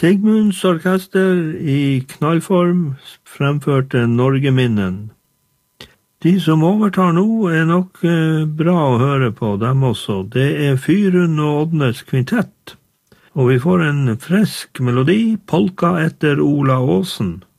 Sigmunds orkester i knallform fremførte Norgeminnen. De som overtar nå nok bra å høre på, dem også. Det Fyrun og Oddnes kvintett, og vi får en frisk melodi, polka etter Ola Aasen.